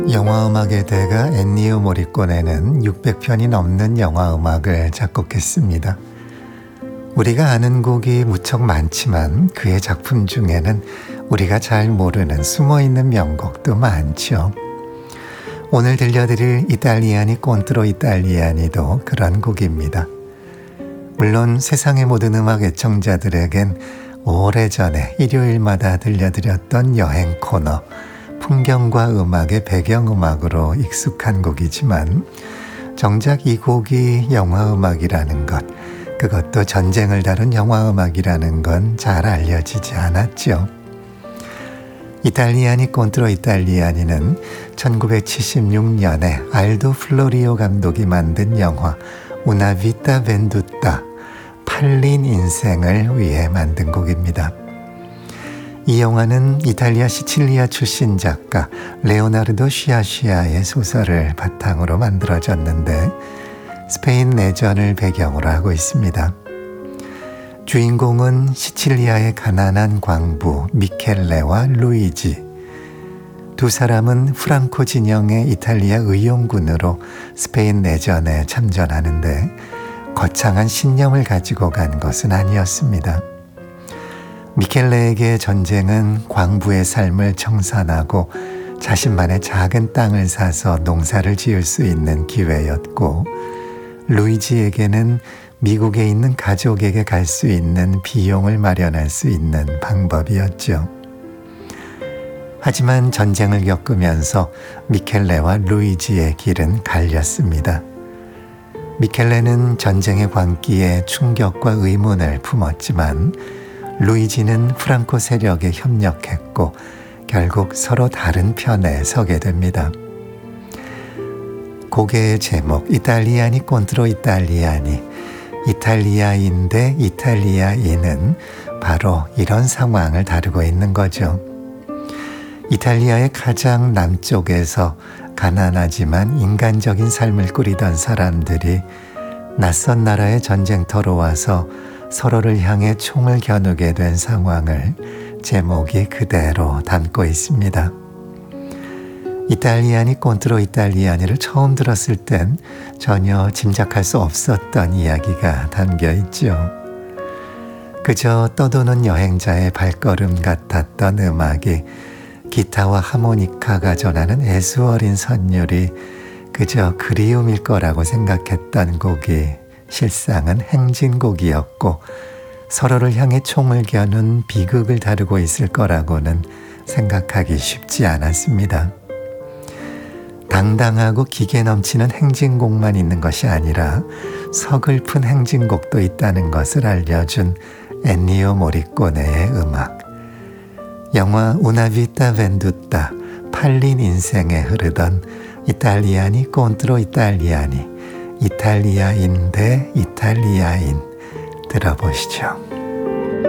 영화음악의 대가 엔니오 모리꼬네는 600편이 넘는 영화음악을 작곡했습니다. 우리가 아는 곡이 무척 많지만 그의 작품 중에는 우리가 잘 모르는 숨어있는 명곡도 많죠. 오늘 들려드릴 이탈리아니 콘트로 이탈리아니도 그런 곡입니다. 물론 세상의 모든 음악 애청자들에겐 오래전에 일요일마다 들려드렸던 여행 코너 풍경과 음악의 배경음악으로 익숙한 곡이지만 정작 이 곡이 영화음악이라는 것, 그것도 전쟁을 다룬 영화음악이라는 건 잘 알려지지 않았죠. 이탈리아니 콘트로 이탈리아니는 1976년에 알도 플로리오 감독이 만든 영화 Una vita venduta, 팔린 인생을 위해 만든 곡입니다. 이 영화는 이탈리아 시칠리아 출신 작가 레오나르도 쉬아쉬아의 소설을 바탕으로 만들어졌는데 스페인 내전을 배경으로 하고 있습니다. 주인공은 시칠리아의 가난한 광부 미켈레와 루이지. 두 사람은 프랑코 진영의 이탈리아 의용군으로 스페인 내전에 참전하는데 거창한 신념을 가지고 간 것은 아니었습니다. 미켈레에게 전쟁은 광부의 삶을 청산하고 자신만의 작은 땅을 사서 농사를 지을 수 있는 기회였고, 루이지에게는 미국에 있는 가족에게 갈 수 있는 비용을 마련할 수 있는 방법이었죠. 하지만 전쟁을 겪으면서 미켈레와 루이지의 길은 갈렸습니다. 미켈레는 전쟁의 광기에 충격과 의문을 품었지만 루이지는 프랑코 세력에 협력했고 결국 서로 다른 편에 서게 됩니다. 곡의 제목 이탈리아니 콘트로 이탈리아니, 이탈리아인 대 이탈리아인은 바로 이런 상황을 다루고 있는 거죠. 이탈리아의 가장 남쪽에서 가난하지만 인간적인 삶을 꾸리던 사람들이 낯선 나라의 전쟁터로 와서 서로를 향해 총을 겨누게 된 상황을 제목이 그대로 담고 있습니다. 이탈리아니 콘트로 이탈리아니를 처음 들었을 땐 전혀 짐작할 수 없었던 이야기가 담겨 있죠. 그저 떠도는 여행자의 발걸음 같았던 음악이 기타와 하모니카가 전하는 애수 어린 선율이 그저 그리움일 거라고 생각했던 곡이 실상은 행진곡이었고 서로를 향해 총을 겨눈 비극을 다루고 있을 거라고는 생각하기 쉽지 않았습니다. 당당하고 기계 넘치는 행진곡만 있는 것이 아니라 서글픈 행진곡도 있다는 것을 알려준 엔니오 모리꼬네의 음악. 영화 Una vita venduta, 팔린 인생에 흐르던 이탈리아니 콘트로 이탈리아니, 이탈리아인 대 이탈리아인 들어보시죠.